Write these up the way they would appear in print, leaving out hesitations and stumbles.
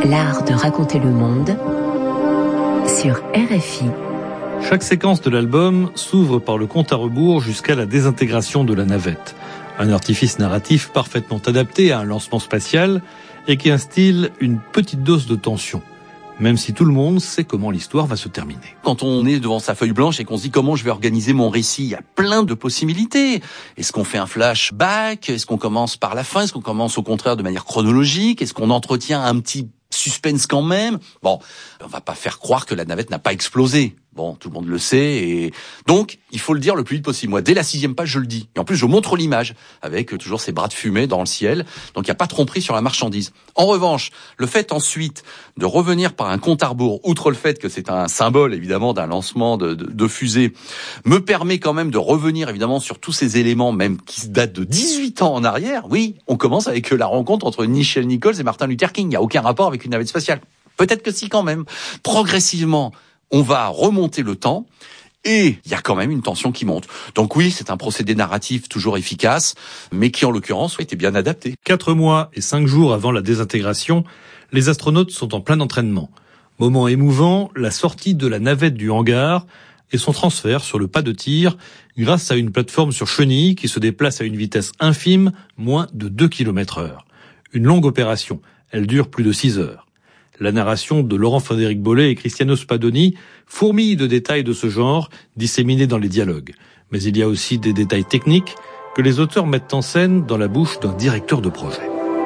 L'art de raconter le monde sur RFI. Chaque séquence de l'album s'ouvre par le compte à rebours jusqu'à la désintégration de la navette. Un artifice narratif parfaitement adapté à un lancement spatial et qui instille une petite dose de tension. Même si tout le monde sait comment l'histoire va se terminer. Quand on est devant sa feuille blanche et qu'on se dit comment je vais organiser mon récit, il y a plein de possibilités. Est-ce qu'on fait un flashback? Est-ce qu'on commence par la fin? Est-ce qu'on commence au contraire de manière chronologique? Est-ce qu'on entretient un petit suspense quand même? Bon, on va pas faire croire que la navette n'a pas explosé. Bon, tout le monde le sait, et donc il faut le dire le plus vite possible. Moi, dès la 6e page, je le dis. Et en plus, je montre l'image avec toujours ces bras de fumée dans le ciel. Donc, il n'y a pas de tromperie sur la marchandise. En revanche, le fait ensuite de revenir par un compte à rebours, outre le fait que c'est un symbole évidemment d'un lancement de fusée, me permet quand même de revenir évidemment sur tous ces éléments, même qui datent de 18 ans en arrière. Oui, on commence avec la rencontre entre Nichelle Nichols et Martin Luther King. Il n'y a aucun rapport avec une navette spatiale. Peut-être que si, quand même. Progressivement, on va remonter le temps et il y a quand même une tension qui monte. Donc oui, c'est un procédé narratif toujours efficace, mais qui en l'occurrence était bien adapté. 4 mois et 5 jours avant la désintégration, les astronautes sont en plein entraînement. Moment émouvant, la sortie de la navette du hangar et son transfert sur le pas de tir grâce à une plateforme sur chenille qui se déplace à une vitesse infime, moins de 2 km/h. Une longue opération, elle dure plus de 6 heures. La narration de Laurent-Frédéric Bollet et Cristiano Spadoni fourmille de détails de ce genre disséminés dans les dialogues. Mais il y a aussi des détails techniques que les auteurs mettent en scène dans la bouche d'un directeur de projet.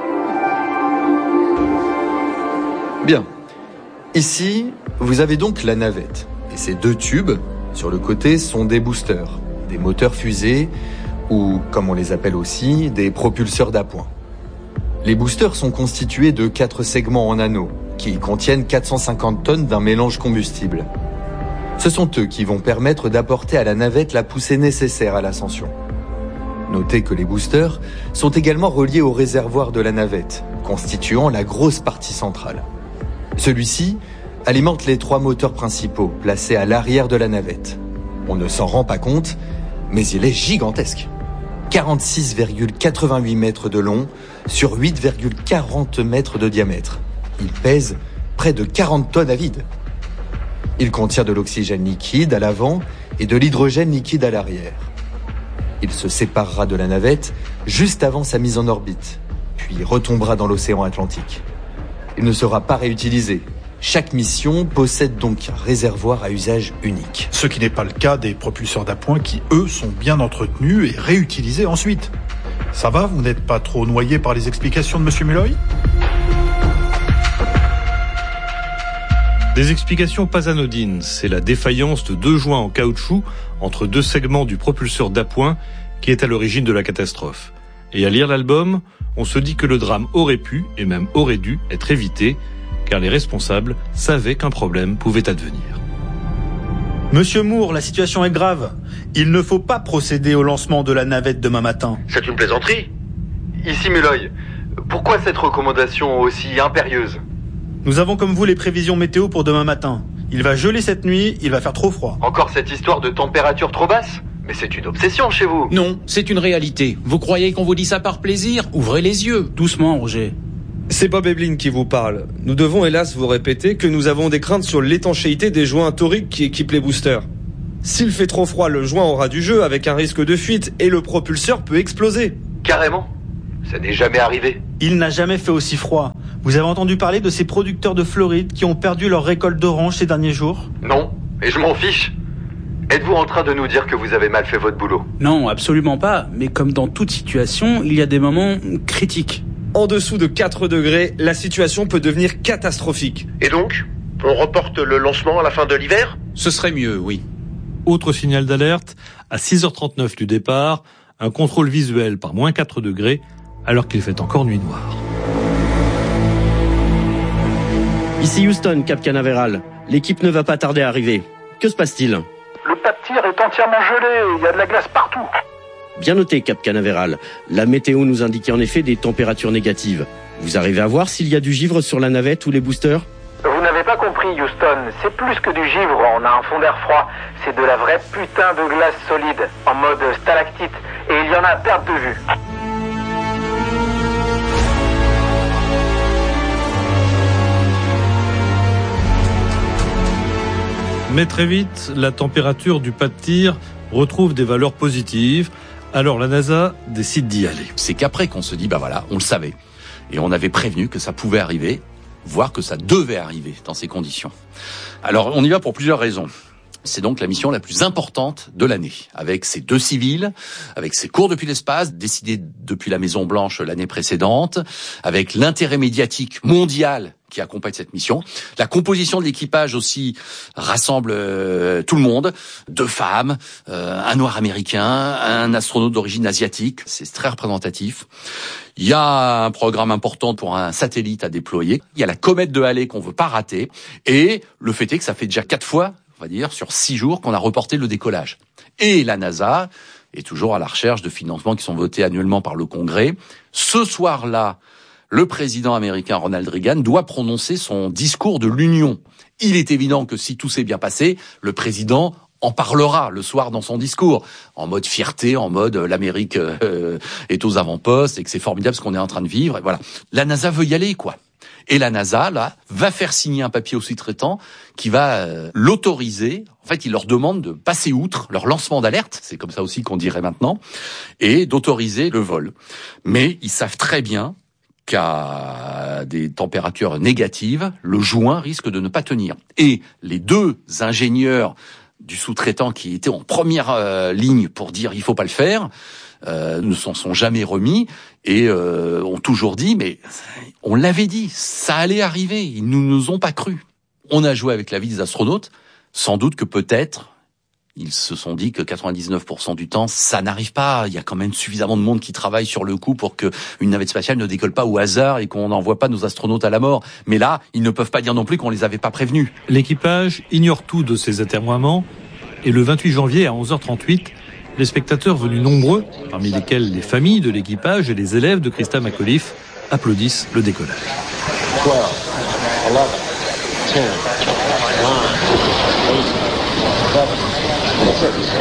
Bien. Ici, vous avez donc la navette. Et ces 2 tubes, sur le côté, sont des boosters, des moteurs fusées, ou, comme on les appelle aussi, des propulseurs d'appoint. Les boosters sont constitués de 4 segments en anneaux, qui contiennent 450 tonnes d'un mélange combustible. Ce sont eux qui vont permettre d'apporter à la navette la poussée nécessaire à l'ascension. Notez que les boosters sont également reliés au réservoir de la navette, constituant la grosse partie centrale. Celui-ci alimente les 3 moteurs principaux placés à l'arrière de la navette. On ne s'en rend pas compte, mais il est gigantesque. 46,88 mètres de long sur 8,40 mètres de diamètre. Il pèse près de 40 tonnes à vide. Il contient de l'oxygène liquide à l'avant et de l'hydrogène liquide à l'arrière. Il se séparera de la navette juste avant sa mise en orbite, puis retombera dans l'océan Atlantique. Il ne sera pas réutilisé. Chaque mission possède donc un réservoir à usage unique. Ce qui n'est pas le cas des propulseurs d'appoint qui, eux, sont bien entretenus et réutilisés ensuite. Ça va, vous n'êtes pas trop noyé par les explications de M. Mulloy ? Des explications pas anodines, c'est la défaillance de 2 joints en caoutchouc entre 2 segments du propulseur d'appoint qui est à l'origine de la catastrophe. Et à lire l'album, on se dit que le drame aurait pu, et même aurait dû, être évité, car les responsables savaient qu'un problème pouvait advenir. Monsieur Moore, la situation est grave. Il ne faut pas procéder au lancement de la navette demain matin. C'est une plaisanterie. Ici Mulloy, pourquoi cette recommandation aussi impérieuse ? Nous avons comme vous les prévisions météo pour demain matin. Il va geler cette nuit, il va faire trop froid. Encore cette histoire de température trop basse ? Mais c'est une obsession chez vous. Non, c'est une réalité. Vous croyez qu'on vous dit ça par plaisir ? Ouvrez les yeux. Doucement, Roger. C'est Bob Eblin qui vous parle. Nous devons hélas vous répéter que nous avons des craintes sur l'étanchéité des joints toriques qui équipent les boosters. S'il fait trop froid, le joint aura du jeu avec un risque de fuite et le propulseur peut exploser. Carrément ? Ça n'est jamais arrivé. Il n'a jamais fait aussi froid. Vous avez entendu parler de ces producteurs de Floride qui ont perdu leur récolte d'oranges ces derniers jours ? Non, et je m'en fiche. Êtes-vous en train de nous dire que vous avez mal fait votre boulot ? Non, absolument pas. Mais comme dans toute situation, il y a des moments critiques. En dessous de 4 degrés, la situation peut devenir catastrophique. Et donc, on reporte le lancement à la fin de l'hiver ? Ce serait mieux, oui. Autre signal d'alerte, à 6h39 du départ, un contrôle visuel par moins 4 degrés, alors qu'il fait encore nuit noire. Ici Houston, Cap Canaveral. L'équipe ne va pas tarder à arriver. Que se passe-t-il ? Le pas de tir est entièrement gelé, il y a de la glace partout. Bien noté, Cap Canaveral. La météo nous indiquait en effet des températures négatives. Vous arrivez à voir s'il y a du givre sur la navette ou les boosters ? Vous n'avez pas compris, Houston. C'est plus que du givre, on a un fond d'air froid. C'est de la vraie putain de glace solide, en mode stalactite. Et il y en a à perte de vue. Mais très vite, la température du pas de tir retrouve des valeurs positives. Alors la NASA décide d'y aller. C'est qu'après qu'on se dit, on le savait. Et on avait prévenu que ça pouvait arriver, voire que ça devait arriver dans ces conditions. Alors on y va pour plusieurs raisons. C'est donc la mission la plus importante de l'année, avec ces 2 civils, avec ces cours depuis l'espace, décidés depuis la Maison-Blanche l'année précédente, avec l'intérêt médiatique mondial qui accompagne cette mission. La composition de l'équipage aussi rassemble tout le monde, 2 femmes, un noir américain, un astronaute d'origine asiatique, c'est très représentatif. Il y a un programme important pour un satellite à déployer, il y a la comète de Halley qu'on veut pas rater, et le fait est que ça fait déjà 4 fois, on va dire, sur 6 jours qu'on a reporté le décollage. Et la NASA est toujours à la recherche de financements qui sont votés annuellement par le Congrès. Ce soir-là, le président américain Ronald Reagan doit prononcer son discours de l'Union. Il est évident que si tout s'est bien passé, le président en parlera le soir dans son discours, en mode fierté, en mode l'Amérique est aux avant-postes et que c'est formidable ce qu'on est en train de vivre. Et voilà. La NASA veut y aller, quoi. Et la NASA, là, va faire signer un papier aux sous-traitants qui va l'autoriser. En fait, il leur demande de passer outre leur lancement d'alerte, c'est comme ça aussi qu'on dirait maintenant, et d'autoriser le vol. Mais ils savent très bien qu'à des températures négatives, le joint risque de ne pas tenir. Et les 2 ingénieurs du sous-traitant qui étaient en première ligne pour dire il faut pas le faire, ne s'en sont jamais remis et ont toujours dit mais on l'avait dit, ça allait arriver, ils ne nous ont pas cru. On a joué avec la vie des astronautes, sans doute que peut-être ils se sont dit que 99% du temps, ça n'arrive pas. Il y a quand même suffisamment de monde qui travaille sur le coup pour que une navette spatiale ne décolle pas au hasard et qu'on n'envoie pas nos astronautes à la mort. Mais là, ils ne peuvent pas dire non plus qu'on les avait pas prévenus. L'équipage ignore tout de ces atermoiements et le 28 janvier à 11h38, les spectateurs venus nombreux, parmi lesquels les familles de l'équipage et les élèves de Christa McAuliffe, applaudissent le décollage. 12, 11, 10, 9, 8, 7, 6,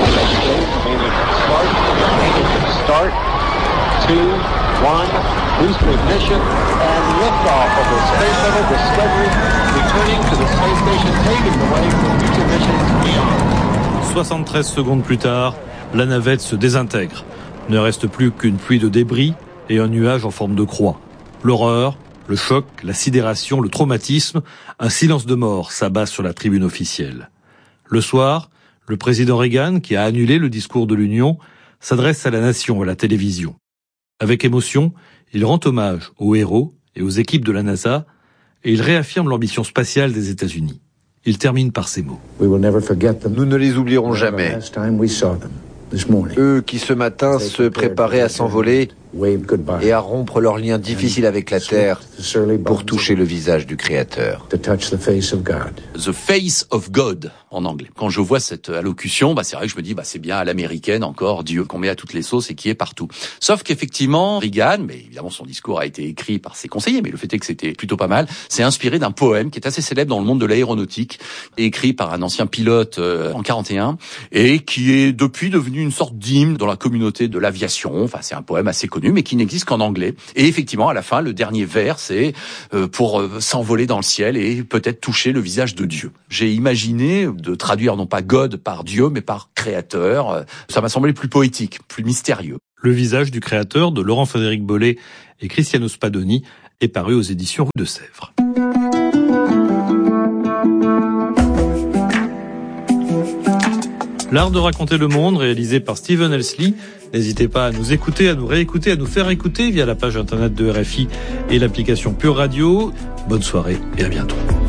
start, 2, 1, boost ignition, and liftoff of the Space Shuttle Discovery, returning to the space station, paving the way for future missions beyond. 73 secondes plus tard, la navette se désintègre. Ne reste plus qu'une pluie de débris et un nuage en forme de croix. L'horreur, le choc, la sidération, le traumatisme, un silence de mort s'abat sur la tribune officielle. Le soir, le président Reagan, qui a annulé le discours de l'Union, s'adresse à la nation à la télévision. Avec émotion, il rend hommage aux héros et aux équipes de la NASA et il réaffirme l'ambition spatiale des États-Unis. Il termine par ces mots. Nous ne les oublierons jamais. Eux qui ce matin se préparaient à s'envoler et à rompre leurs liens difficiles avec la Terre pour toucher le visage du Créateur. The face of God, en anglais. Quand je vois cette allocution, c'est vrai que je me dis, c'est bien à l'américaine encore, Dieu qu'on met à toutes les sauces et qui est partout. Sauf qu'effectivement, Reagan, mais évidemment son discours a été écrit par ses conseillers, mais le fait est que c'était plutôt pas mal, s'est inspiré d'un poème qui est assez célèbre dans le monde de l'aéronautique, écrit par un ancien pilote en 41, et qui est depuis devenu une sorte d'hymne dans la communauté de l'aviation. Enfin, c'est un poème assez connu, mais qui n'existe qu'en anglais. Et effectivement, à la fin, le dernier vers, c'est pour s'envoler dans le ciel et peut-être toucher le visage de Dieu. J'ai imaginé de traduire non pas God par Dieu, mais par Créateur. Ça m'a semblé plus poétique, plus mystérieux. Le visage du Créateur de Laurent-Frédéric Bollet et Cristiano Spadoni est paru aux éditions Rue de Sèvres. L'art de raconter le monde, réalisé par Steven Elsley. N'hésitez pas à nous écouter, à nous réécouter, à nous faire écouter via la page internet de RFI et l'application Pure Radio. Bonne soirée et à bientôt.